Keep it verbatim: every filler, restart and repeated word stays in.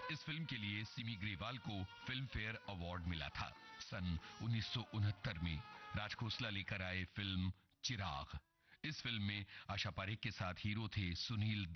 इस फिल्म के लिए सिमी ग्रेवाल को फिल्म फेयर अवार्ड मिला था। सन उन्नीस सौ उनहत्तर में राज खोसला लेकर आए फिल्म चिराग। इस फिल्म में आशा पारेख के साथ हीरो थे सुनील